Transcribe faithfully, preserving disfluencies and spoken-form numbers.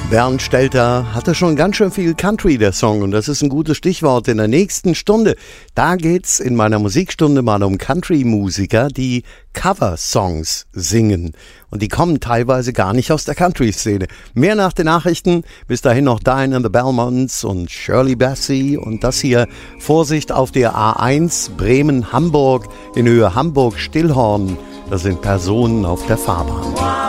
Bernd Stelter hatte schon ganz schön viel Country, der Song, und das ist ein gutes Stichwort in der nächsten Stunde. Da geht's in meiner Musikstunde mal um Country-Musiker, die Cover-Songs singen. Und die kommen teilweise gar nicht aus der Country-Szene. Mehr nach den Nachrichten. Bis dahin noch Diane and the Belmonts und Shirley Bassey. Und das hier, Vorsicht auf der A eins, Bremen-Hamburg, in Höhe Hamburg-Stillhorn. Da sind Personen auf der Fahrbahn.